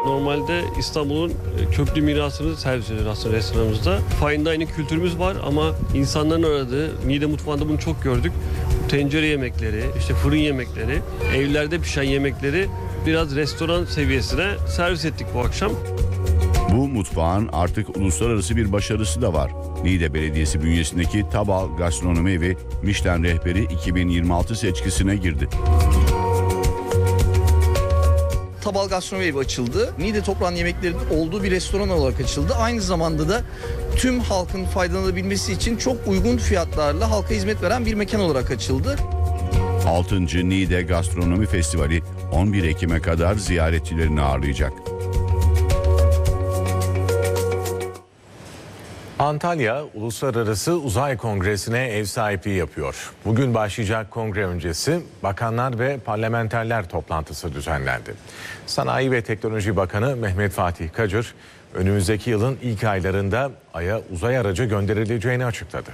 Normalde İstanbul'un köklü mirasını servis ediyoruz aslında restoranımızda. Fine dining kültürümüz var ama insanların aradığı, Niğde mutfağında bunu çok gördük. Tencere yemekleri, işte fırın yemekleri, evlerde pişen yemekleri biraz restoran seviyesine servis ettik bu akşam. Bu mutfağın artık uluslararası bir başarısı da var. Niğde Belediyesi bünyesindeki Tabal Gastronomi ve Michelin Rehberi 2026 seçkisine girdi. Tabal Gastronomi Evi açıldı. Niğde Toprağın yemeklerinin olduğu bir restoran olarak açıldı. Aynı zamanda da tüm halkın faydalanabilmesi için çok uygun fiyatlarla halka hizmet veren bir mekan olarak açıldı. 6. Niğde Gastronomi Festivali 11 Ekim'e kadar ziyaretçilerini ağırlayacak. Antalya Uluslararası Uzay Kongresi'ne ev sahipliği yapıyor. Bugün başlayacak kongre öncesi bakanlar ve parlamenterler toplantısı düzenlendi. Sanayi ve Teknoloji Bakanı Mehmet Fatih Kacır, önümüzdeki yılın ilk aylarında Ay'a uzay aracı gönderileceğini açıkladı.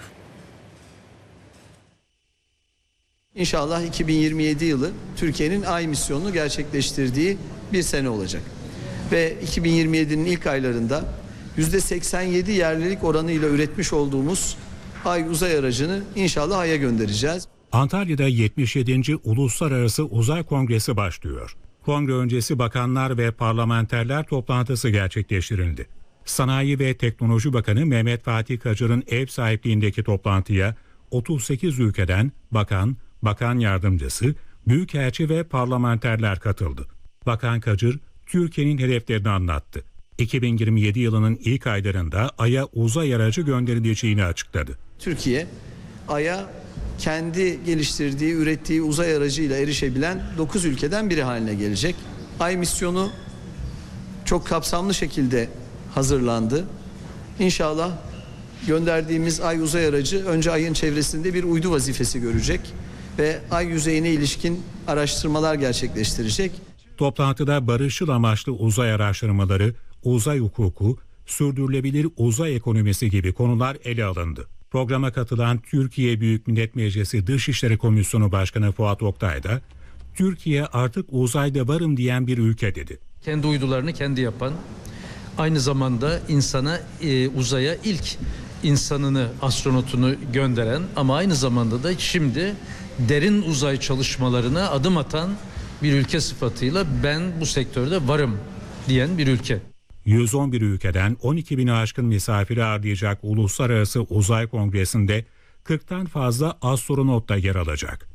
İnşallah 2027 yılı Türkiye'nin Ay misyonunu gerçekleştirdiği bir sene olacak. Ve 2027'nin ilk aylarında %87 yerlilik oranıyla üretmiş olduğumuz Ay uzay aracını inşallah Ay'a göndereceğiz. Antalya'da 77. Uluslararası Uzay Kongresi başlıyor. Kongre öncesi bakanlar ve parlamenterler toplantısı gerçekleştirildi. Sanayi ve Teknoloji Bakanı Mehmet Fatih Kacır'ın ev sahipliğindeki toplantıya 38 ülkeden bakan, bakan yardımcısı, büyükelçi ve parlamenterler katıldı. Bakan Kacır, Türkiye'nin hedeflerini anlattı. 2027 yılının ilk aylarında Ay'a uzay aracı gönderileceğini açıkladı. Türkiye, Ay'a kendi geliştirdiği, ürettiği uzay aracıyla erişebilen 9 ülkeden biri haline gelecek. Ay misyonu çok kapsamlı şekilde hazırlandı. İnşallah gönderdiğimiz Ay uzay aracı önce Ay'ın çevresinde bir uydu vazifesi görecek ve Ay yüzeyine ilişkin araştırmalar gerçekleştirecek. Toplantıda barışçıl amaçlı uzay araştırmaları, uzay hukuku, sürdürülebilir uzay ekonomisi gibi konular ele alındı. Programa katılan Türkiye Büyük Millet Meclisi Dışişleri Komisyonu Başkanı Fuat Oktay da, Türkiye artık uzayda varım diyen bir ülke dedi. Kendi uydularını kendi yapan, aynı zamanda insana uzaya ilk insanını, astronotunu gönderen ama aynı zamanda da şimdi derin uzay çalışmalarına adım atan bir ülke sıfatıyla ben bu sektörde varım diyen bir ülke. 111 ülkeden 12 bini aşkın misafiri ağırlayacak Uluslararası Uzay Kongresi'nde 40'tan fazla astronot da yer alacak.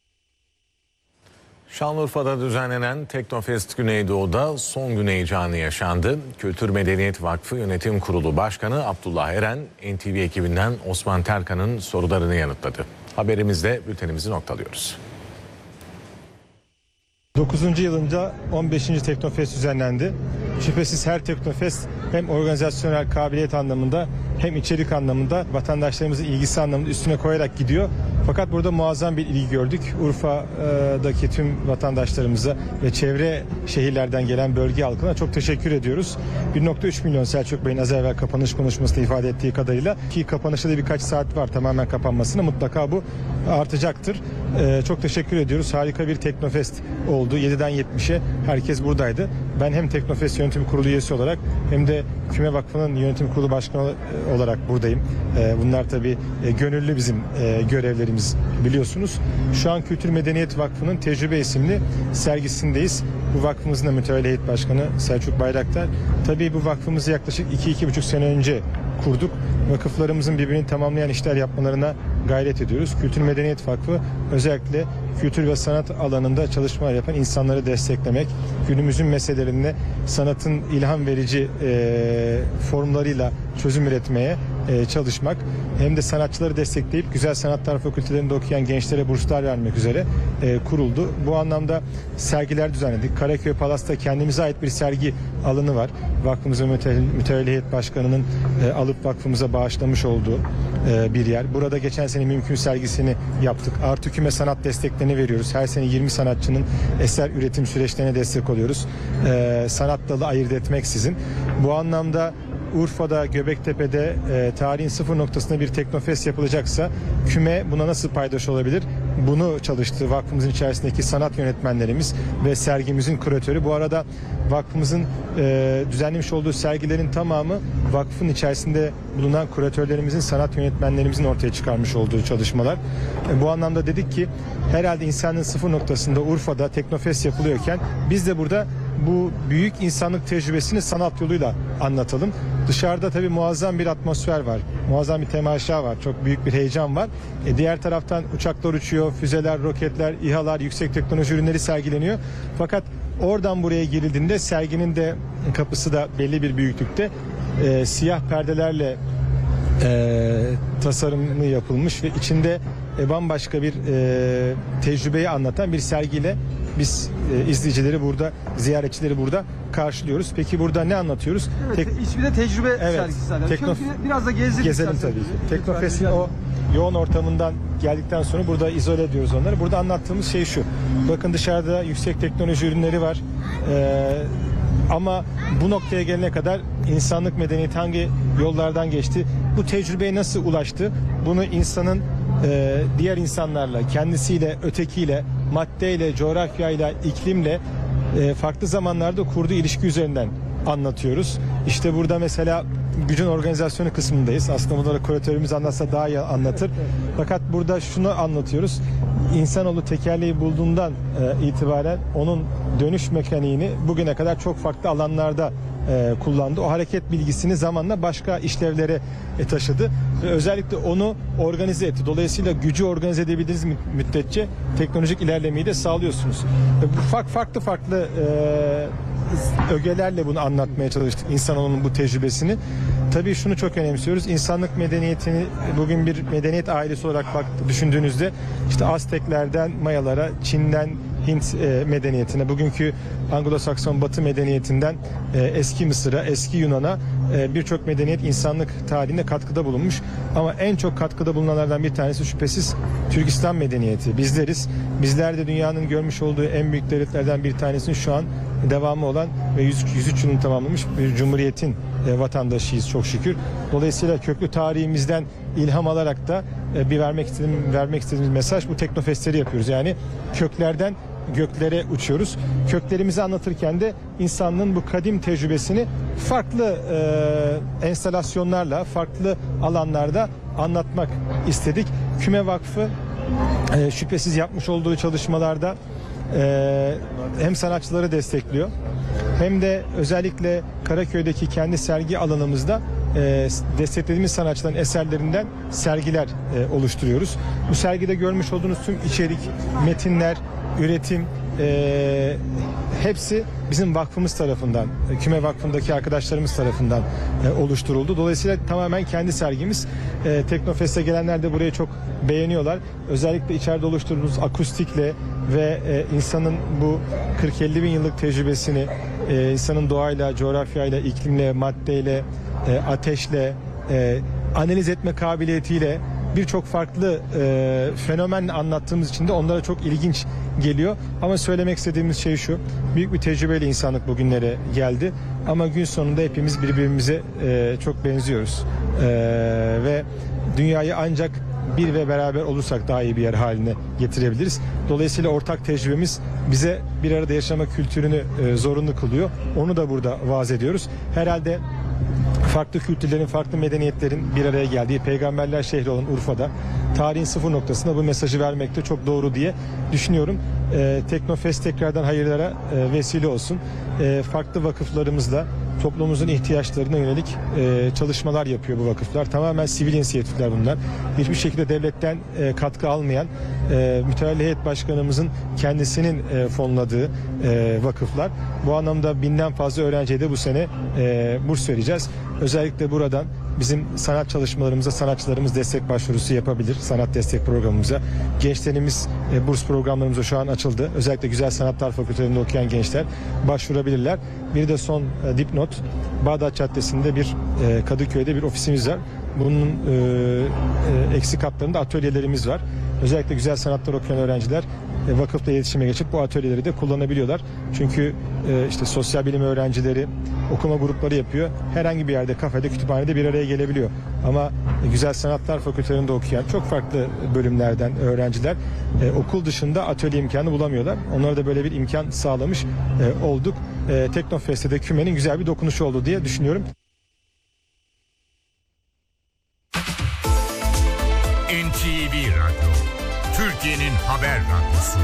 Şanlıurfa'da düzenlenen Teknofest Güneydoğu'da son gün heyecanı yaşandı. Kültür Medeniyet Vakfı Yönetim Kurulu Başkanı Abdullah Eren, NTV ekibinden Osman Terkan'ın sorularını yanıtladı. Haberimizle bültenimizi noktalıyoruz. 9. yılında 15. Teknofest düzenlendi. Şüphesiz her Teknofest hem organizasyonel kabiliyet anlamında hem içerik anlamında vatandaşlarımızın ilgisi anlamında üstüne koyarak gidiyor. Fakat burada muazzam bir ilgi gördük. Urfa'daki tüm vatandaşlarımıza ve çevre şehirlerden gelen bölge halkına çok teşekkür ediyoruz. 1.3 milyon Selçuk Bey'in az evvel kapanış konuşmasında ifade ettiği kadarıyla, ki kapanışta da birkaç saat var tamamen kapanmasına, mutlaka bu artacaktır. Çok teşekkür ediyoruz. Harika bir Teknofest oldu. 7'den 70'e herkes buradaydı. Ben hem Teknofest Yönetim Kurulu üyesi olarak hem de Küme Vakfı'nın Yönetim Kurulu Başkanı olarak buradayım. Bunlar tabii gönüllü bizim görevlerimiz, biliyorsunuz. Şu an Kültür Medeniyet Vakfı'nın Tecrübe isimli sergisindeyiz. Bu vakfımızın da mütevelli heyet başkanı Selçuk Bayraktar. Tabii bu vakfımızı yaklaşık 2-2,5 sene önce kurduk. Vakıflarımızın birbirini tamamlayan işler yapmalarına gayret ediyoruz. Kültür Medeniyet Vakfı özellikle kültür ve sanat alanında çalışmalar yapan insanları desteklemek, günümüzün meselelerine sanatın ilham verici formlarıyla çözüm üretmeye çalışmak, hem de sanatçıları destekleyip güzel sanatlar fakültelerinde okuyan gençlere burslar vermek üzere kuruldu. Bu anlamda sergiler düzenledik. Karaköy Palas'ta kendimize ait bir sergi alanı var. Vakfımızın mütevelli heyet başkanının alıp vakfımıza bağışlamış olduğu bir yer. Burada geçen sene Mümkün sergisini yaptık. Artı küme sanat desteklerini veriyoruz. Her sene 20 sanatçının eser üretim süreçlerine destek oluyoruz. Sanat dalı ayırt etmeksizin. Bu anlamda Urfa'da, Göbektepe'de tarihin sıfır noktasında bir teknofest yapılacaksa küme buna nasıl paydaş olabilir? Bunu çalıştı vakfımızın içerisindeki sanat yönetmenlerimiz ve sergimizin küratörü. Bu arada vakfımızın düzenlemiş olduğu sergilerin tamamı vakfın içerisinde bulunan küratörlerimizin, sanat yönetmenlerimizin ortaya çıkarmış olduğu çalışmalar. Bu anlamda dedik ki herhalde insanın sıfır noktasında Urfa'da teknofest yapılıyorken biz de burada bu büyük insanlık tecrübesini sanat yoluyla anlatalım. Dışarıda tabii muazzam bir atmosfer var. Muazzam bir temaşa var. Çok büyük bir heyecan var. Diğer taraftan uçaklar uçuyor, füzeler, roketler, İHA'lar, yüksek teknoloji ürünleri sergileniyor. Fakat oradan buraya girildiğinde serginin de kapısı da belli bir büyüklükte. Siyah perdelerle tasarımı yapılmış ve içinde bambaşka bir tecrübeyi anlatan bir sergiyle biz izleyicileri burada, ziyaretçileri burada karşılıyoruz. Peki burada ne anlatıyoruz? Evet, ismi de tecrübe sergisi zaten. Şöyle biraz da gezelim tabii ki. Teknofest'in o yoğun ortamından geldikten sonra burada izole ediyoruz onları. Burada anlattığımız şey şu. Bakın dışarıda yüksek teknoloji ürünleri var. Ama bu noktaya gelene kadar insanlık medeniyeti hangi yollardan geçti? Bu tecrübeye nasıl ulaştı? Bunu insanın diğer insanlarla, kendisiyle, ötekiyle, maddeyle, coğrafyayla, iklimle farklı zamanlarda kurduğu ilişki üzerinden anlatıyoruz. İşte burada mesela gücün organizasyonu kısmındayız. Aslında bunları küratörümüz anlatsa daha iyi anlatır. Fakat burada şunu anlatıyoruz. İnsanoğlu tekerleği bulduğundan itibaren onun dönüş mekaniğini bugüne kadar çok farklı alanlarda kullandı. O hareket bilgisini zamanla başka işlevlere taşıdı. Ve özellikle onu organize etti. Dolayısıyla gücü organize edebildiğiniz müddetçe teknolojik ilerlemeyi de sağlıyorsunuz. Farklı ögelerle bunu anlatmaya çalıştık insanoğlunun bu tecrübesini. Tabii şunu çok önemsiyoruz. İnsanlık medeniyetini bugün bir medeniyet ailesi olarak düşündüğünüzde işte Azteklerden Mayalara, Çin'den Hint medeniyetine, bugünkü Anglo-Sakson Batı medeniyetinden eski Mısır'a, eski Yunan'a birçok medeniyet insanlık tarihine katkıda bulunmuş. Ama en çok katkıda bulunanlardan bir tanesi şüphesiz Türkistan medeniyeti. Bizleriz. Bizler de dünyanın görmüş olduğu en büyük devletlerden bir tanesinin şu an devamı olan ve 103 yılını tamamlamış bir cumhuriyetin vatandaşıyız çok şükür. Dolayısıyla köklü tarihimizden ilham alarak da vermek istediğimiz mesaj, bu teknofestleri yapıyoruz. Yani köklerden göklere uçuyoruz. Köklerimizi anlatırken de insanlığın bu kadim tecrübesini farklı enstalasyonlarla, farklı alanlarda anlatmak istedik. Küme Vakfı şüphesiz yapmış olduğu çalışmalarda hem sanatçıları destekliyor hem de özellikle Karaköy'deki kendi sergi alanımızda desteklediğimiz sanatçıların eserlerinden sergiler oluşturuyoruz. Bu sergide görmüş olduğunuz tüm içerik, metinler, üretim hepsi bizim vakfımız tarafından, Küme Vakfı'ndaki arkadaşlarımız tarafından oluşturuldu. Dolayısıyla tamamen kendi sergimiz. Teknofest'e gelenler de burayı çok beğeniyorlar. Özellikle içeride oluşturduğumuz akustikle ve insanın bu 40-50 bin yıllık tecrübesini, insanın doğayla, coğrafyayla, iklimle, maddeyle, ateşle, analiz etme kabiliyetiyle birçok farklı fenomen anlattığımız için de onlara çok ilginç geliyor. Ama söylemek istediğimiz şey şu: büyük bir tecrübeyle insanlık bugünlere geldi. Ama gün sonunda hepimiz birbirimize çok benziyoruz. Ve dünyayı ancak bir ve beraber olursak daha iyi bir yer haline getirebiliriz. Dolayısıyla ortak tecrübemiz bize bir arada yaşama kültürünü zorunlu kılıyor. Onu da burada vaaz ediyoruz. Herhalde farklı kültürlerin, farklı medeniyetlerin bir araya geldiği peygamberler şehri olan Urfa'da tarihin sıfır noktasında bu mesajı vermek de çok doğru diye düşünüyorum. Teknofest tekrardan hayırlara vesile olsun. Farklı vakıflarımızla toplumumuzun ihtiyaçlarına yönelik çalışmalar yapıyor bu vakıflar. Tamamen sivil inisiyatifler bunlar. Hiçbir şekilde devletten katkı almayan, Mütevelli Heyet Başkanımızın kendisinin fonladığı vakıflar. Bu anlamda 1000'den fazla öğrenciye de bu sene burs vereceğiz. Özellikle buradan bizim sanat çalışmalarımıza sanatçılarımız destek başvurusu yapabilir. Sanat destek programımıza. Gençlerimiz burs programlarımıza şu an açıldı. Özellikle Güzel Sanatlar Fakültelerinde okuyan gençler başvurabilirler. Bir de son dipnot, Bağdat Caddesi'nde bir Kadıköy'de bir ofisimiz var. Bunun eksik katlarında atölyelerimiz var. Özellikle güzel sanatlar okuyan öğrenciler vakıfla iletişime geçip bu atölyeleri de kullanabiliyorlar. Çünkü işte sosyal bilim öğrencileri okuma grupları yapıyor. Herhangi bir yerde, kafede, kütüphanede bir araya gelebiliyor. Ama Güzel Sanatlar Fakültelerinde okuyan çok farklı bölümlerden öğrenciler okul dışında atölye imkanı bulamıyorlar. Onlara da böyle bir imkan sağlamış olduk. Teknofest'te de kümenin güzel bir dokunuşu oldu diye düşünüyorum. NTV Radyo, Türkiye'nin haber radyosu.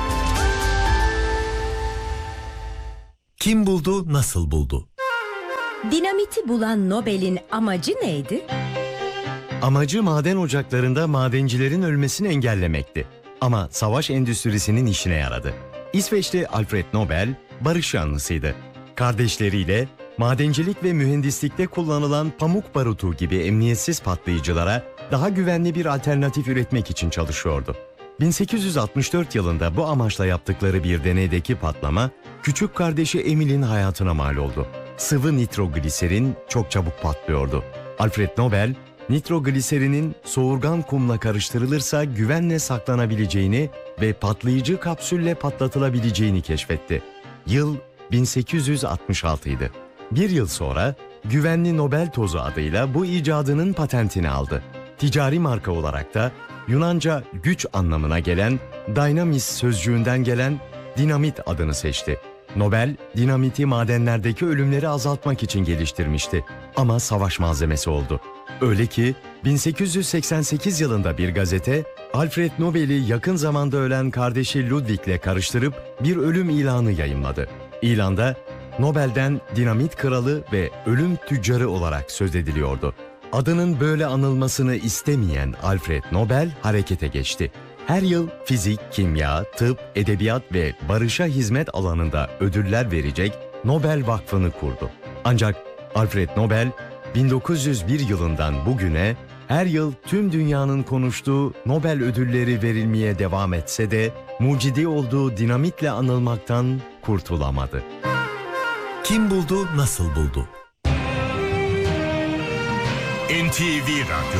Kim buldu, nasıl buldu? Dinamiti bulan Nobel'in amacı neydi? Amacı maden ocaklarında madencilerin ölmesini engellemekti. Ama savaş endüstrisinin işine yaradı. İsveçli Alfred Nobel barış yanlısıydı. Kardeşleriyle madencilik ve mühendislikte kullanılan pamuk barutu gibi emniyetsiz patlayıcılara daha güvenli bir alternatif üretmek için çalışıyordu. 1864 yılında bu amaçla yaptıkları bir deneydeki patlama, küçük kardeşi Emil'in hayatına mal oldu. Sıvı nitrogliserin çok çabuk patlıyordu. Alfred Nobel, nitrogliserinin soğurgan kumla karıştırılırsa güvenle saklanabileceğini ve patlayıcı kapsülle patlatılabileceğini keşfetti. Yıl 1866 idi. Bir yıl sonra güvenli Nobel tozu adıyla bu icadının patentini aldı. Ticari marka olarak da Yunanca güç anlamına gelen dynamis sözcüğünden gelen dinamit adını seçti. Nobel, dinamiti madenlerdeki ölümleri azaltmak için geliştirmişti ama savaş malzemesi oldu. Öyle ki 1888 yılında bir gazete, Alfred Nobel'i yakın zamanda ölen kardeşi Ludwig'le karıştırıp bir ölüm ilanı yayımladı. İlanda Nobel'den dinamit kralı ve ölüm tüccarı olarak söz ediliyordu. Adının böyle anılmasını istemeyen Alfred Nobel harekete geçti. Her yıl fizik, kimya, tıp, edebiyat ve barışa hizmet alanında ödüller verecek Nobel Vakfı'nı kurdu. Ancak Alfred Nobel 1901 yılından bugüne her yıl tüm dünyanın konuştuğu Nobel ödülleri verilmeye devam etse de mucidi olduğu dinamitle anılmaktan kurtulamadı. Kim buldu, nasıl buldu? NTV Radyo.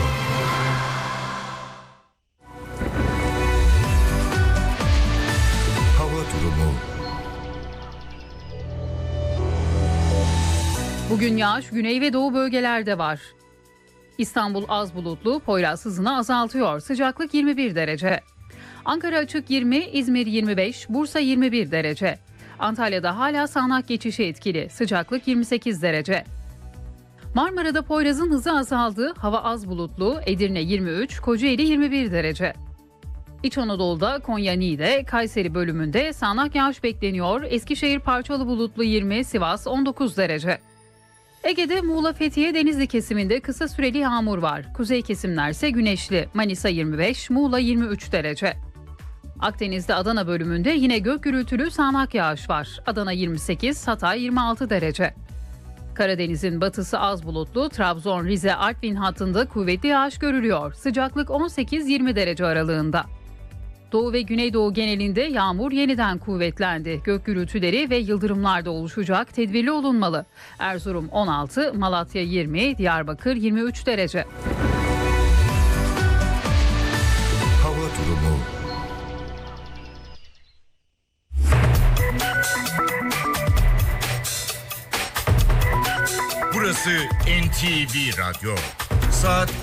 Hava durumu. Bugün yağış güney ve doğu bölgelerde var. İstanbul az bulutlu, Poyraz hızını azaltıyor. Sıcaklık 21 derece. Ankara açık 20, İzmir 25, Bursa 21 derece. Antalya'da hala sağanak geçişi etkili. Sıcaklık 28 derece. Marmara'da Poyraz'ın hızı azaldı. Hava az bulutlu. Edirne 23, Kocaeli 21 derece. İç Anadolu'da Konya Niğde, Kayseri bölümünde sağanak yağış bekleniyor. Eskişehir parçalı bulutlu 20, Sivas 19 derece. Ege'de Muğla, Fethiye, Denizli kesiminde kısa süreli yağmur var. Kuzey kesimlerse güneşli. Manisa 25, Muğla 23 derece. Akdeniz'de Adana bölümünde yine gök gürültülü sağanak yağış var. Adana 28, Hatay 26 derece. Karadeniz'in batısı az bulutlu, Trabzon, Rize, Artvin hattında kuvvetli yağış görülüyor. Sıcaklık 18-20 derece aralığında. Doğu ve Güneydoğu genelinde yağmur yeniden kuvvetlendi. Gök gürültüleri ve yıldırımlar da oluşacak, tedbirli olunmalı. Erzurum 16, Malatya 20, Diyarbakır 23 derece. Hava durumu. Burası NTV Radyo. Saat